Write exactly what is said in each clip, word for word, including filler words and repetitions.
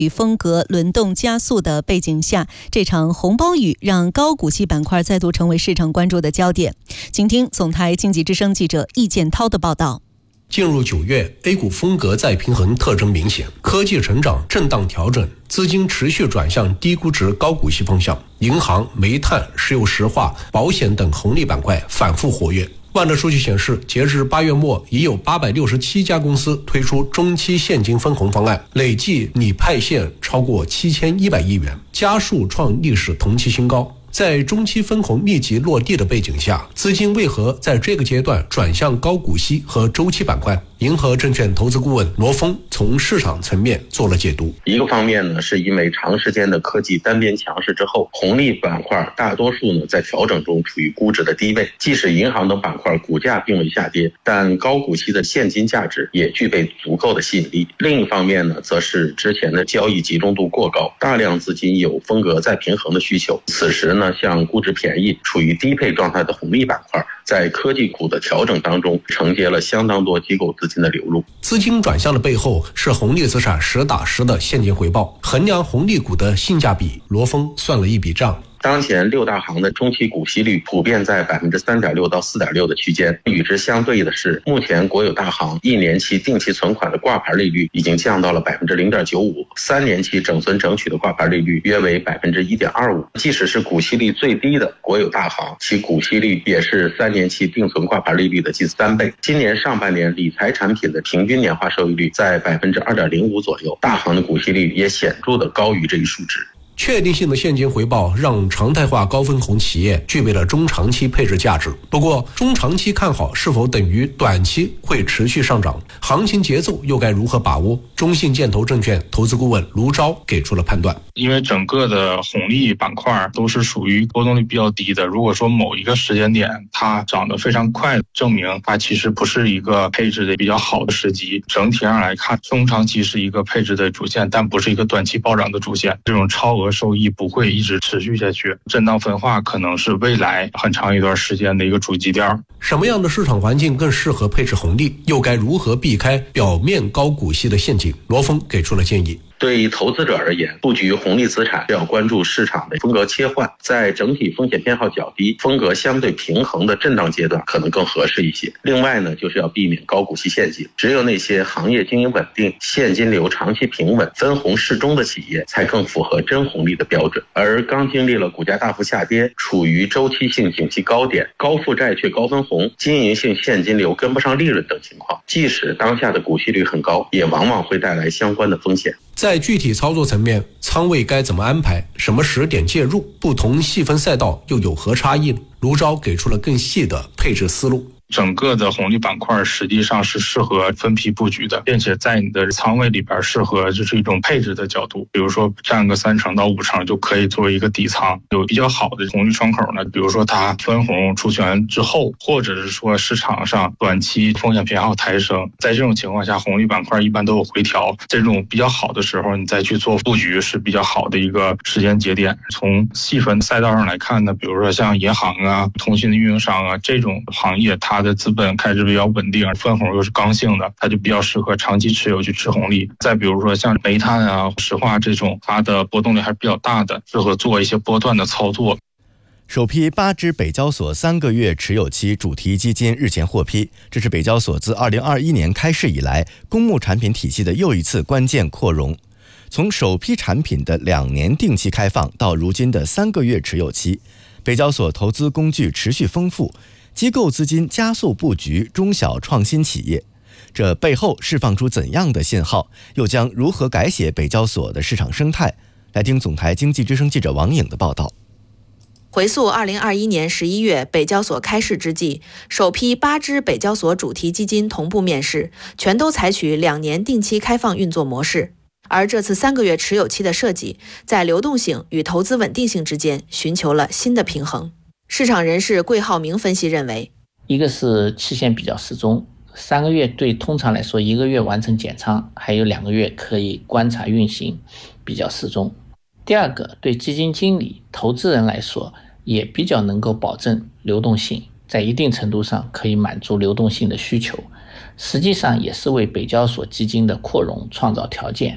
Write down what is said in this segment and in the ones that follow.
与风格轮动加速的背景下，这场红包雨让高股息板块再度成为市场关注的焦点。请听总台经济之声记者易建涛的报道。 进入九月 A 股风格再平衡特征明显，科技成长震荡调整，资金持续转向低估值高股息方向，银行、煤炭、石油石化、保险等红利板块反复活跃。万德数据显示，截至八月末，已有八百六十七家公司推出中期现金分红方案，累计拟派现超过七千一百亿元，家数创历史同期新高。在中期分红密集落地的背景下，资金为何在这个阶段转向高股息和周期板块？银河证券投资顾问罗峰从市场层面做了解读。 一个方面呢，是因为长时间的科技单边强势之后，红利板块大多数呢在调整中处于估值的低位，即使银行等板块股价并未下跌，但高股息的现金价值也具备足够的吸引力。另一方面呢，则是之前的交易集中度过高，大量资金有风格再平衡的需求。此时呢，像估值便宜、处于低配状态的红利板块，在科技股的调整当中，承接了相当多机构资金的流入。 资金转向的背后是红利资产实打实的现金回报。衡量红利股的性价比，罗峰算了一笔账。 当前六大行的中期股息率普遍在 百分之三点六 到 四点六 的区间，与之相对的是，目前国有大行一年期定期存款的挂牌利率已经降到了 百分之零点九五， 三年期整存整取的挂牌利率约为 百分之一点二五。 即使是股息率最低的国有大行，其股息率也是三年期定存挂牌利率的近三倍。今年上半年理财产品的平均年化收益率在 百分之二点零五 左右，大行的股息率也显著的高于这一数值。 确定性的现金回报让常态化高分红企业具备了中长期配置价值。不过，中长期看好是否等于短期会持续上涨？行情节奏又该如何把握？中信建投证券投资顾问卢钊给出了判断。 因为整个的红利板块都是属于波动率比较低的，如果说某一个时间点它涨得非常快，证明它其实不是一个配置的比较好的时机。整体上来看，中长期是一个配置的主线，但不是一个短期暴涨的主线。这种超额收益不会一直持续下去，震荡分化可能是未来很长一段时间的一个主基调。 什么样的市场环境更适合配置红利？又该如何避开表面高股息的陷阱？罗峰给出了建议。 对于投资者而言，布局红利资产要关注市场的风格切换，在整体风险偏好较低、风格相对平衡的震荡阶段可能更合适一些。另外呢，就是要避免高股息陷阱，只有那些行业经营稳定、现金流长期平稳、分红适中的企业才更符合真红利的标准。而刚经历了股价大幅下跌、处于周期性景气高点、高负债却高分红、经营性现金流跟不上利润等情况，即使当下的股息率很高，也往往会带来相关的风险。 在具体操作层面，仓位该怎么安排？什么时点介入？不同细分赛道又有何差异呢？卢钊给出了更细的配置思路。 整个的红利板块实际上是适合分批布局的，并且在你的仓位里边适合就是一种配置的角度，比如说占个三成到五成就可以作为一个底仓。有比较好的红利窗口呢，比如说它分红除权之后，或者是说市场上短期风险偏好抬升，在这种情况下红利板块一般都有回调，这种比较好的时候你再去做布局是比较好的一个时间节点。从细分赛道上来看呢，比如说像银行啊、通信的运营商啊这种行业，它它的资本开支比较稳定，分红又是刚性的，它就比较适合长期持有去吃红利。再比如说像煤炭啊、石化这种，它的波动率还是比较大的，适合做一些波段的操作。 首批八只北交所三个月持有期主题基金日前获批，这是北交所自二零二一年开市以来公募产品体系的又一次关键扩容。从首批产品的两年定期开放到如今的三个月持有期，北交所投资工具持续丰富，机构资金加速布局中小创新企业，这背后释放出怎样的信号？又将如何改写北交所的市场生态？来听总台经济之声记者王颖的报道。 回溯二零二一年十一月北交所开市之际，首批八只北交所主题基金同步面世，全都采取两年定期开放运作模式。而这次三个月持有期的设计，在流动性与投资稳定性之间寻求了新的平衡。市场人士桂浩明分析认为， 一个是期限比较适中，三个月对通常来说一个月完成减仓，还有两个月可以观察运行，比较适中。第二个，对基金经理、投资人来说也比较能够保证流动性，在一定程度上可以满足流动性的需求，实际上也是为北交所基金的扩容创造条件。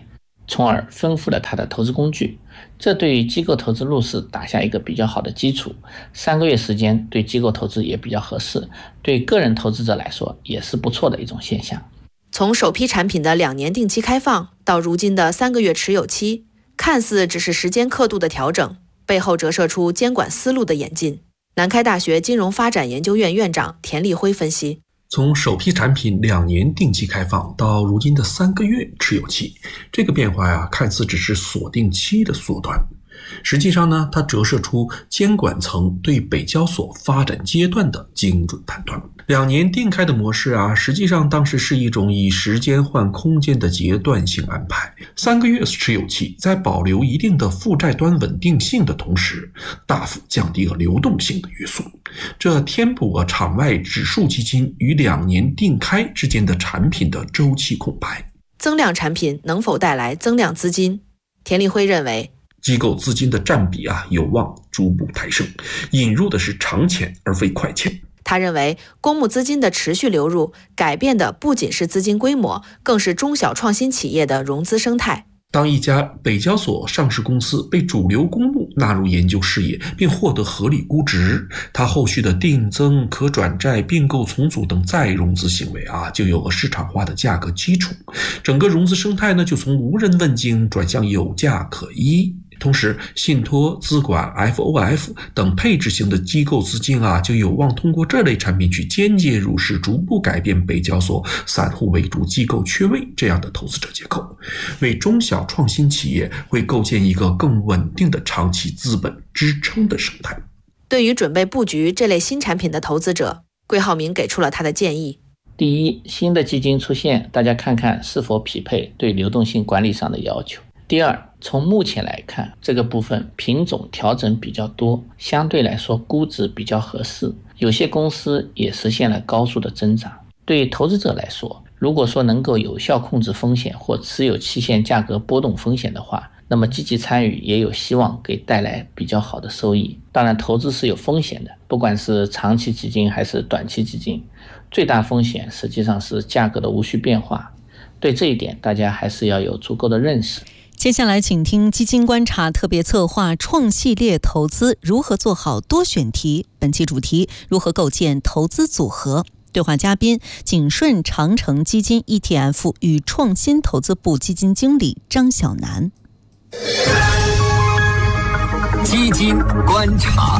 从而丰富了它的投资工具。这对于机构投资入市打下一个比较好的基础。三个月时间对机构投资也比较合适，对个人投资者来说也是不错的一种现象。 从首批产品的两年定期开放到如今的三个月持有期，看似只是时间刻度的调整，背后折射出监管思路的演进。南开大学金融发展研究院院长田立辉分析， 从首批产品两年定期开放到如今的三个月持有期，这个变化呀，看似只是锁定期的缩短，实际上呢，它折射出监管层对北交所发展阶段的精准判断。两年定开的模式啊，实际上当时是一种以时间换空间的阶段性安排。三个月持有期在保留一定的负债端稳定性的同时，大幅降低了流动性的约束，这填补了场外指数基金与两年定开之间的产品的周期空白。 增量产品能否带来增量资金？田立辉认为， 机构资金的占比啊有望逐步抬升，引入的是长钱而非快钱。 他认为，公募资金的持续流入，改变的不仅是资金规模，更是中小创新企业的融资生态。 当一家北交所上市公司被主流公募纳入研究视野，并获得合理估值，它后续的定增、可转债、并购重组等再融资行为啊，就有了市场化的价格基础，整个融资生态呢，就从无人问津转向有价可依。同时，信托、资管、F O F 等配置型的机构资金啊，就有望通过这类产品去间接入市，逐步改变北交所散户为主、机构缺位这样的投资者结构，为中小创新企业会构建一个更稳定的长期资本支撑的生态。 对于准备布局这类新产品的投资者，桂浩明给出了他的建议。 第一，新的基金出现，大家看看是否匹配对流动性管理上的要求。第二，从目前来看，这个部分品种调整比较多，相对来说估值比较合适，有些公司也实现了高速的增长。对于投资者来说，如果说能够有效控制风险或持有期限价格波动风险的话，那么积极参与也有希望给带来比较好的收益。当然，投资是有风险的，不管是长期基金还是短期基金，最大风险实际上是价格的无序变化。对这一点，大家还是要有足够的认识。 接下来请听基金观察特别策划创系列投资如何做好多选题，本期主题如何构建投资组合。对话嘉宾景顺长城基金 E T F 与创新投资部基金经理张晓楠。 基金观察。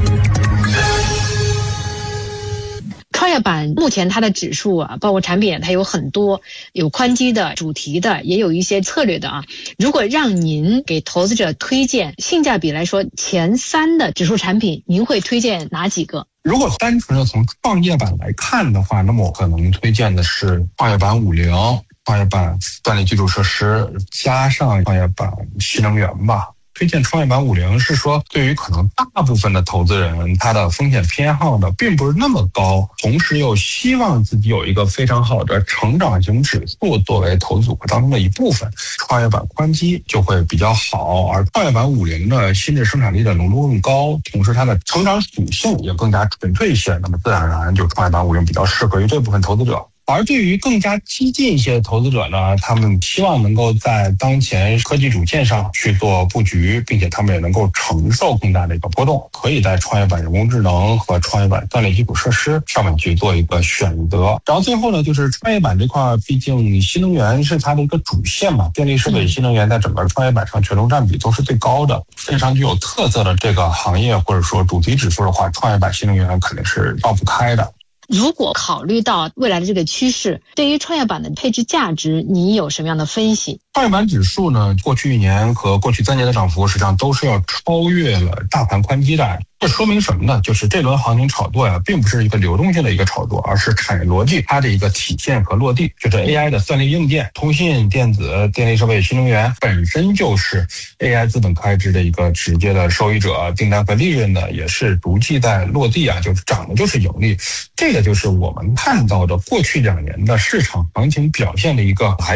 创业板目前它的指数啊，包括产品它有很多，有宽基的、主题的，也有一些策略的啊。如果让您给投资者推荐性价比来说前三的指数产品，您会推荐哪几个？ 如果单纯的从创业板来看的话，那么我可能推荐的是创业板五零、创业板锻炼基础设施加上创业板新能源吧。推荐创业板五零是说，对于可能大部分的投资人，他的风险偏好呢并不是那么高，同时又希望自己有一个非常好的成长型指数作为投资组合当中的一部分，创业板宽基就会比较好。而创业板五零的新质生产力的浓度更高，同时它的成长属性也更加纯粹一些，那么自然而然就创业板五零比较适合于这部分投资者。而对于更加激进一些的投资者呢，他们希望能够在当前科技主线上去做布局，并且他们也能够承受更大的一个波动，可以在创业板人工智能和创业板锻炼基础设施上面去做一个选择。然后最后呢，就是创业板这块，毕竟新能源是它的一个主线嘛，电力设备新能源在整个创业板上权重占比都是最高的，非常具有特色的这个行业或者说主题指数的话，创业板新能源肯定是绕不开的。 如果考虑到未来的这个趋势，对于创业板的配置价值，你有什么样的分析？ 创业板指数呢，过去一年和过去三年的涨幅实际上都是要超越了大盘宽基的。这说明什么呢？就是这轮行情炒作呀，并不是一个流动性的一个炒作，而是产业逻辑它的一个体现和落地。就是 A I 的算力硬件、通信、电子、电力设备、新能源本身就是 A I 资本开支的一个直接的受益者，订单和利润呢也是逐季在落地啊，就是涨的就是盈利。这个就是我们看到的过去两年的市场行情表现的一个来源。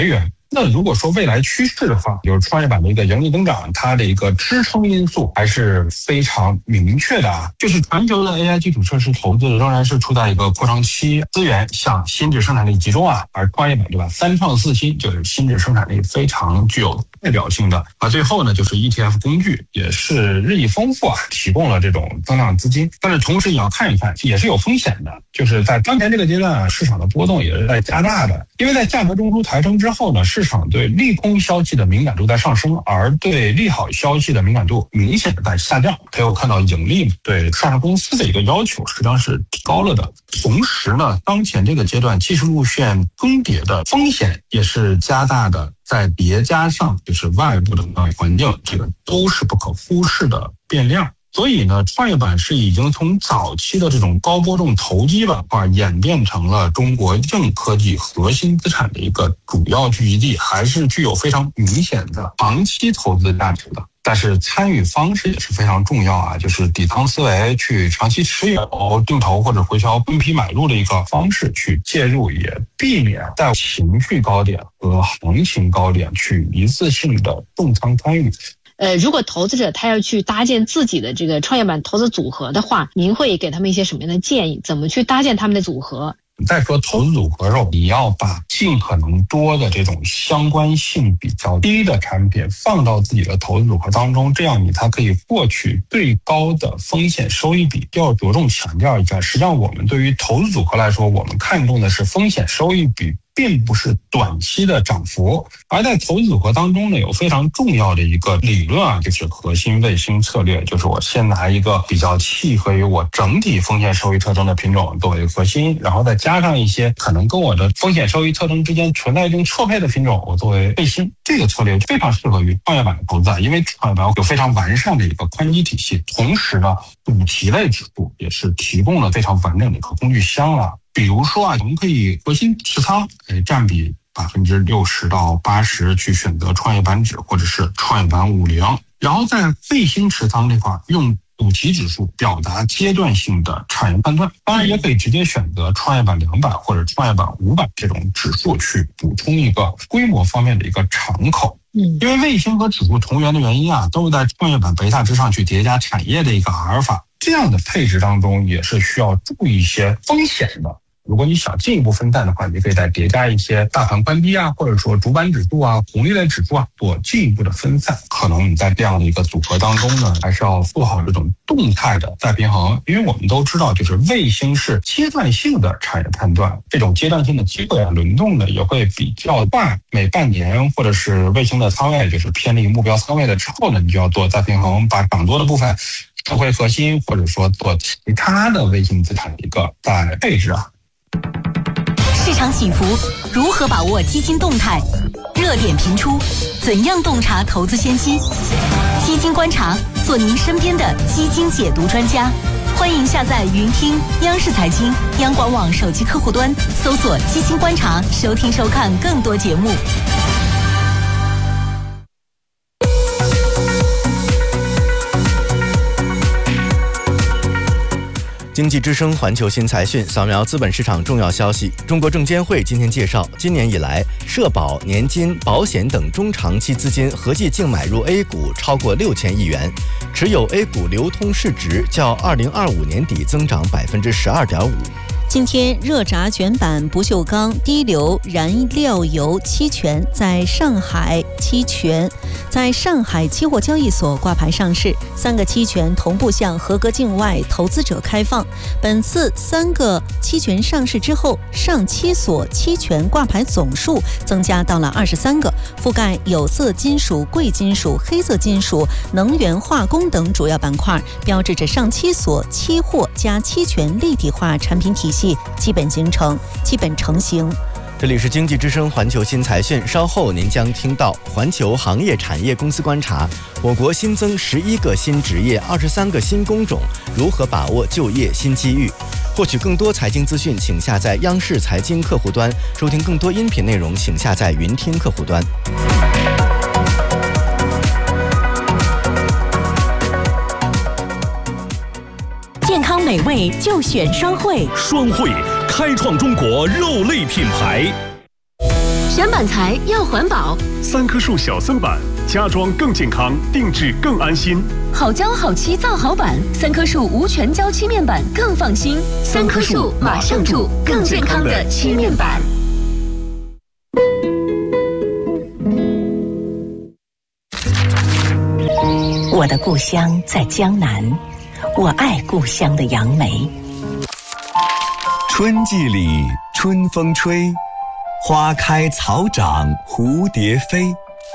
那如果说未来趋势的话，就是创业板的一个盈利增长，它的一个支撑因素还是非常明确的啊。就是全球的 A I 基础设施投资仍然是处在一个扩张期，资源向新质生产力集中啊，而创业板对吧，三创四新就是新质生产力非常具有代表性的。而最后呢，就是 E T F 工具也是日益丰富啊，提供了这种增量资金。但是同时也要看一看，也是有风险的，就是在当前这个阶段啊，市场的波动也是在加大的。因为在价格中枢抬升之后呢，市场对利空消息的敏感度在上升，而对利好消息的敏感度明显的在下降。它又看到盈利对上市公司的一个要求实际上是提高了的。同时呢，当前这个阶段技术路线更迭的风险也是加大的，再叠加上就是外部的贸易环境，这个都是不可忽视的变量。所以呢，创业板是已经从早期的这种高波动投机板块演变成了中国硬科技核心资产的一个主要聚集地，还是具有非常明显的长期投资价值的。但是参与方式也是非常重要啊，就是底仓思维，去长期持有、定投或者回调分批买入的一个方式去介入，也避免在情绪高点和行情高点去一次性的重仓参与。 呃，如果投资者他要去搭建自己的这个创业板投资组合的话，您会给他们一些什么样的建议？怎么去搭建他们的组合？ 再说投资组合的时候，你要把尽可能多的这种相关性比较低的产品放到自己的投资组合当中，这样你才可以获取最高的风险收益比。要着重强调一下，实际上我们对于投资组合来说，我们看重的是风险收益比，并不是短期的涨幅。而在投资组合当中呢，有非常重要的一个理论啊，就是核心卫星策略，就是我先拿一个比较契合于我整体风险收益特征的品种作为核心，然后再加上一些可能跟我的风险收益特征之间存在一定错配的品种，我作为卫星。这个策略非常适合于创业板的投资啊，因为创业板有非常完善的一个宽基体系，同时呢，主题类指数也是提供了非常完整的一个工具箱了。比如说啊，我们可以核心持仓，诶，占比百分之六十到八十去选择创业板指或者是创业板五零，然后在卫星持仓这块用主题指数表达阶段性的产业判断。当然也可以直接选择创业板两百或者创业板五百这种指数去补充一个规模方面的一个敞口。嗯，因为卫星和指数同源的原因啊，都是在创业板贝塔之上去叠加产业的一个阿尔法。这样的配置当中也是需要注意一些风险的。如果你想进一步分散的话，你可以再叠加一些大盘宽低啊，或者说主板指数啊、红利类指数啊，做进一步的分散。可能你在这样的一个组合当中呢，还是要做好这种动态的再平衡。因为我们都知道，就是卫星是阶段性的产业判断，这种阶段性的机会啊，轮动的也会比较快。每半年或者是卫星的仓位就是偏离目标仓位了之后呢，你就要做再平衡，把涨多的部分收回核心，或者说做其他的卫星资产的一个再配置啊。 市场起伏，如何把握基金动态？热点频出，怎样洞察投资先机？基金观察，做您身边的基金解读专家。欢迎下载云听央视财经、央广网手机客户端，搜索“基金观察”，收听收看更多节目。 经济之声环球新财讯，扫描资本市场重要消息。中国证监会今天介绍，今年以来，社保、年金、保险等中长期资金合计净买入 A 股超过六千亿元，持有 A 股流通市值较二零二五年底增长百分之十二点五。 今天，热轧卷板不锈钢低硫燃料油期权在上海期权在上海期货交易所挂牌上市，三个期权同步向合格境外投资者开放。本次三个期权上市之后，上期所期权挂牌总数增加到了二十三个，覆盖有色金属、贵金属、黑色金属、能源化工等主要板块，标志着上期所期货加期权立体化产品体系基本形成、基本成型。 这里是经济之声环球新财讯，稍后您将听到环球行业产业公司观察，我国新增十一个新职业、二十三个新工种，如何把握就业新机遇？获取更多财经资讯，请下载央视财经客户端；收听更多音频内容，请下载云听客户端。 健康美味就选双汇， 双汇开创中国肉类品牌。 选板材要环保， 三棵树小森板，家装更健康，定制更安心。 好胶好漆造好板，三棵树无全胶漆面板更放心。三棵树马上住更健康的漆面板。 我的故乡在江南，我爱故乡的杨梅。 春季里春风吹，花开草长蝴蝶飞。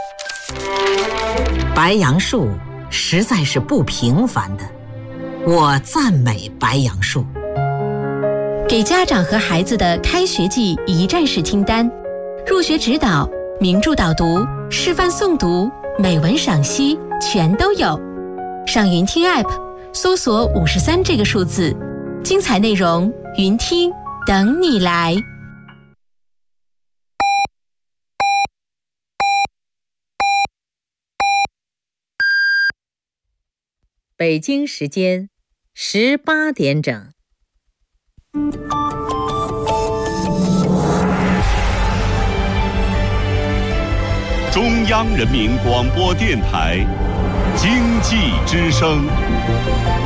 白杨树实在是不平凡的，我赞美白杨树。 给家长和孩子的开学季一站式清单：入学指导、名著导读、示范诵读、美文赏析，全都有。上云听 App 搜索五十三这个数字，精彩内容云听等你来。 北京时间十八点整。 中央人民广播电台经济之声。